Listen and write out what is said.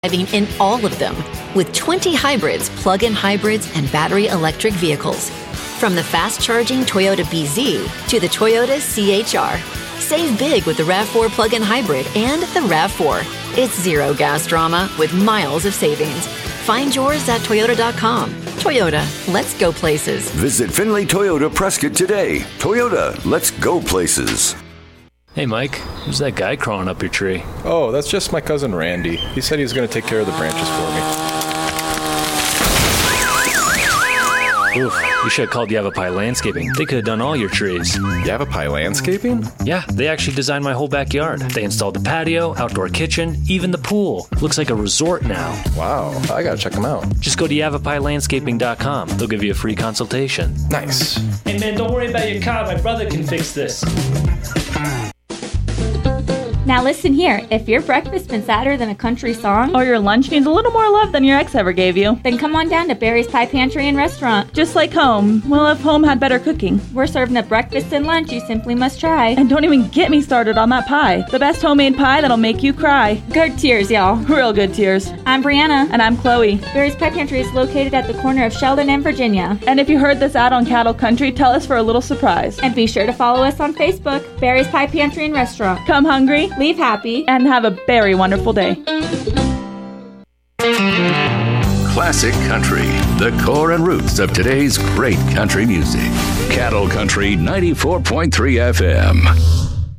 driving in all of them, with 20 hybrids, plug-in hybrids, and battery electric vehicles. From the fast-charging Toyota BZ to the Toyota CHR. Save big with the RAV4 plug-in hybrid and the RAV4. It's zero gas drama with miles of savings. Find yours at Toyota.com. Toyota, let's go places. Visit Finley Toyota Prescott today. Toyota, let's go places. Hey, Mike, who's that guy crawling up your tree? Oh, that's just my cousin Randy. He said he was going to take care of the branches for me. Oof, you should have called Yavapai Landscaping. They could have done all your trees. Yavapai Landscaping? Yeah, they actually designed my whole backyard. They installed the patio, outdoor kitchen, even the pool. Looks like a resort now. Wow, I gotta check them out. Just go to YavapaiLandscaping.com. They'll give you a free consultation. Nice. Hey man, don't worry about your car. My brother can fix this. Now listen here, if your breakfast's been sadder than a country song, or your lunch needs a little more love than your ex ever gave you, then come on down to Barry's Pie Pantry and Restaurant. Just like home. Well, if home had better cooking. We're serving the breakfast and lunch you simply must try. And don't even get me started on that pie. The best homemade pie that'll make you cry. Good tears, y'all. Real good tears. I'm Brianna. And I'm Chloe. Barry's Pie Pantry is located at the corner of Sheldon and Virginia. And if you heard this ad on Cattle Country, tell us for a little surprise. And be sure to follow us on Facebook, Barry's Pie Pantry and Restaurant. Come hungry, leave happy, and have a very wonderful day. Classic Country, the core and roots of today's great country music. Cattle Country 94.3 FM.